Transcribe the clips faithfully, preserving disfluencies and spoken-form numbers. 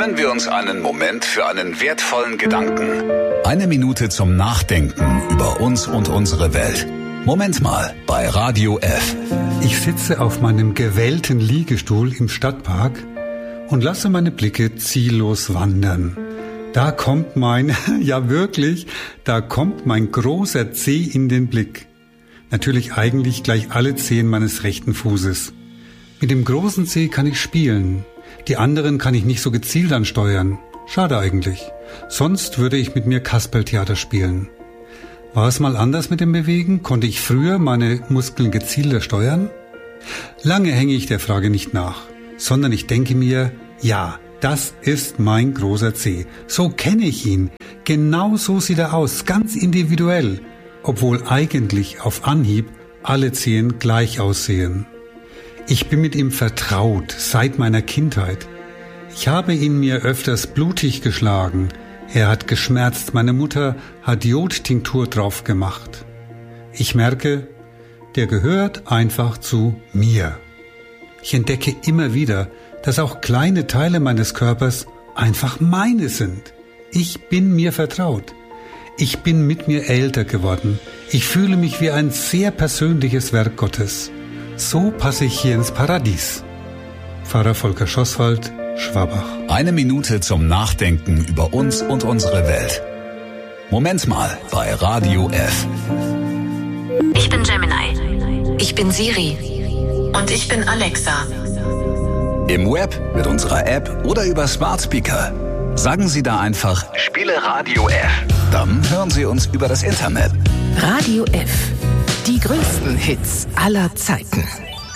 Nehmen wir uns einen Moment für einen wertvollen Gedanken. Eine Minute zum Nachdenken über uns und unsere Welt. Moment mal bei Radio F. Ich sitze auf meinem gewellten Liegestuhl im Stadtpark und lasse meine Blicke ziellos wandern. Da kommt mein, ja wirklich, da kommt mein großer Zeh in den Blick. Natürlich eigentlich gleich alle Zehen meines rechten Fußes. Mit dem großen Zeh kann ich spielen. Die anderen kann ich nicht so gezielt ansteuern. Schade eigentlich. Sonst würde ich mit mir Kasperltheater spielen. War es mal anders mit dem Bewegen? Konnte ich früher meine Muskeln gezielter steuern? Lange hänge ich der Frage nicht nach, sondern ich denke mir, ja, das ist mein großer Zeh. So kenne ich ihn. Genau so sieht er aus, ganz individuell, obwohl eigentlich auf Anhieb alle Zehen gleich aussehen. Ich bin mit ihm vertraut, seit meiner Kindheit. Ich habe ihn mir öfters blutig geschlagen. Er hat geschmerzt, meine Mutter hat Jodtinktur drauf gemacht. Ich merke, der gehört einfach zu mir. Ich entdecke immer wieder, dass auch kleine Teile meines Körpers einfach meine sind. Ich bin mir vertraut. Ich bin mit mir älter geworden. Ich fühle mich wie ein sehr persönliches Werk Gottes. So passe ich hier ins Paradies. Pfarrer Volker Schosswald, Schwabach. Eine Minute zum Nachdenken über uns und unsere Welt. Moment mal bei Radio F. Ich bin Gemini. Ich bin Siri. Und ich bin Alexa. Im Web, mit unserer App oder über Smart Speaker. Sagen Sie da einfach, spiele Radio F. Dann hören Sie uns über das Internet. Radio F. Die größten Hits aller Zeiten.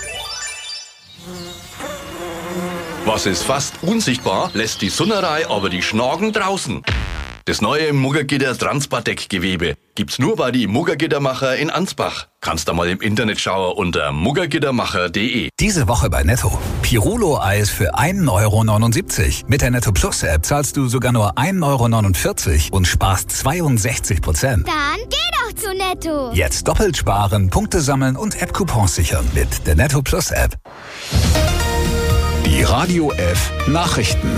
Was ist fast unsichtbar, lässt die Sunnerei aber die Schnagen draußen. Das neue Muggergitter Transpardeck-Gewebe gibt's nur bei die Muggergittermacher in Ansbach. Kannst da mal im Internet schauen unter muggergittermacher punkt de. Diese Woche bei Netto. Pirolo-Eis für ein Euro neunundsiebzig. Mit der Netto Plus App zahlst du sogar nur ein Euro neunundvierzig und sparst zweiundsechzig Prozent. Dann geh doch zu Netto. Jetzt doppelt sparen, Punkte sammeln und App-Coupons sichern mit der Netto Plus App. Die Radio F Nachrichten.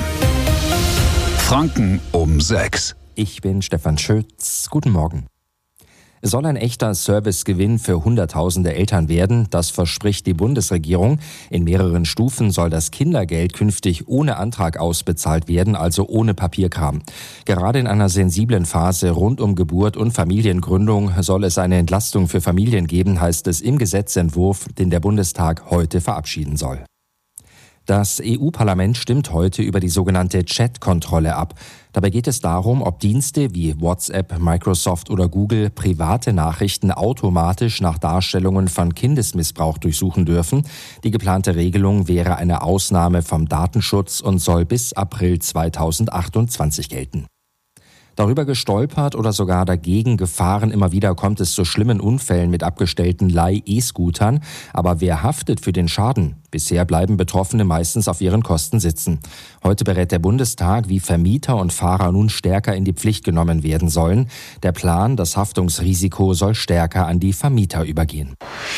Franken um sechs. Ich bin Stefan Schütz. Guten Morgen. Es soll ein echter Servicegewinn für Hunderttausende Eltern werden. Das verspricht die Bundesregierung. In mehreren Stufen soll das Kindergeld künftig ohne Antrag ausbezahlt werden, also ohne Papierkram. Gerade in einer sensiblen Phase rund um Geburt und Familiengründung soll es eine Entlastung für Familien geben, heißt es im Gesetzentwurf, den der Bundestag heute verabschieden soll. Das E U-Parlament stimmt heute über die sogenannte Chat-Kontrolle ab. Dabei geht es darum, ob Dienste wie WhatsApp, Microsoft oder Google private Nachrichten automatisch nach Darstellungen von Kindesmissbrauch durchsuchen dürfen. Die geplante Regelung wäre eine Ausnahme vom Datenschutz und soll bis April zweitausendachtundzwanzig gelten. Darüber gestolpert oder sogar dagegen gefahren, immer wieder kommt es zu schlimmen Unfällen mit abgestellten Leih-E-Scootern. Aber wer haftet für den Schaden? Bisher bleiben Betroffene meistens auf ihren Kosten sitzen. Heute berät der Bundestag, wie Vermieter und Fahrer nun stärker in die Pflicht genommen werden sollen. Der Plan, das Haftungsrisiko soll stärker an die Vermieter übergehen.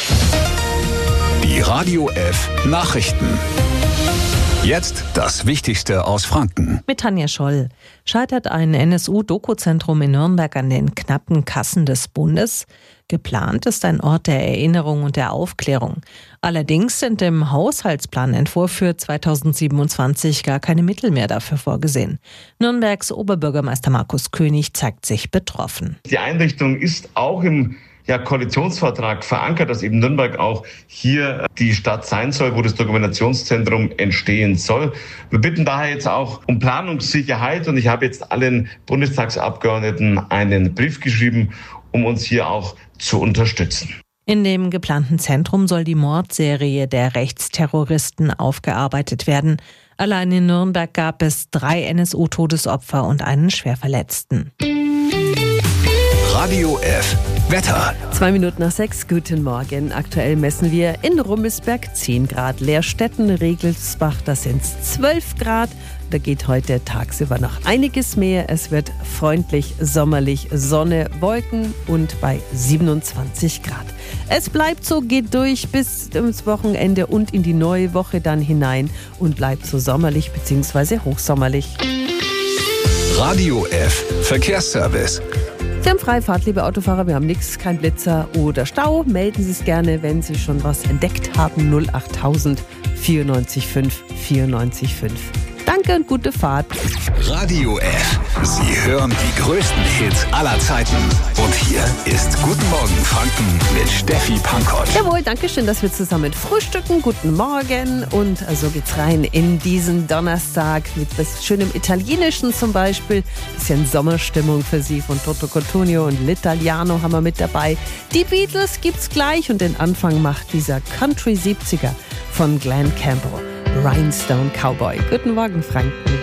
Die Radio F Nachrichten. Jetzt das Wichtigste aus Franken. Mit Tanja Scholl. Scheitert ein N S U-Doku-Zentrum in Nürnberg an den knappen Kassen des Bundes? Geplant ist ein Ort der Erinnerung und der Aufklärung. Allerdings sind im Haushaltsplanentwurf für zweitausendsiebenundzwanzig gar keine Mittel mehr dafür vorgesehen. Nürnbergs Oberbürgermeister Markus König zeigt sich betroffen. Die Einrichtung ist auch im ja, Koalitionsvertrag verankert, dass eben Nürnberg auch hier die Stadt sein soll, wo das Dokumentationszentrum entstehen soll. Wir bitten daher jetzt auch um Planungssicherheit und ich habe jetzt allen Bundestagsabgeordneten einen Brief geschrieben, um uns hier auch zu unterstützen. In dem geplanten Zentrum soll die Mordserie der Rechtsterroristen aufgearbeitet werden. Allein in Nürnberg gab es drei N S U-Todesopfer und einen Schwerverletzten. Radio F Wetter. Zwei Minuten nach sechs, guten Morgen. Aktuell messen wir in Rummelsberg zehn Grad. Leerstetten, Regelsbach, da sind es zwölf Grad. Da geht heute tagsüber noch einiges mehr. Es wird freundlich, sommerlich, Sonne, Wolken und bei siebenundzwanzig Grad. Es bleibt so, geht durch bis ins Wochenende und in die neue Woche dann hinein und bleibt so sommerlich bzw. hochsommerlich. Radio F Verkehrsservice. Sie haben Freifahrt, liebe Autofahrer, wir haben nichts, kein Blitzer oder Stau. Melden Sie es gerne, wenn Sie schon was entdeckt haben. null achttausend vierundneunzig fünf vierundneunzig fünf. Danke und gute Fahrt. Radio F. Sie hören die größten Hits aller Zeiten. Und hier ist Guten Morgen Franken mit Steffi Pankott. Jawohl, danke schön, dass wir zusammen frühstücken. Guten Morgen. Und so geht's rein in diesen Donnerstag mit was schönem Italienischen zum Beispiel. Bisschen Sommerstimmung für Sie von Toto Cotugno und L'Italiano haben wir mit dabei. Die Beatles gibt's gleich und den Anfang macht dieser Country siebziger von Glen Campbell. Rhinestone Cowboy. Guten Morgen, Franken.